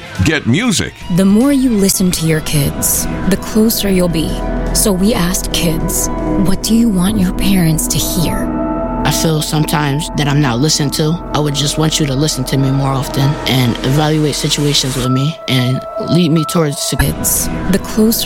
get music. The more you listen to your kids, the closer you'll be. So we asked kids, what do you want your parents to hear? I feel sometimes that I'm not listened to. I would just want you to listen to me more often and evaluate situations with me and lead me towards kids. The closer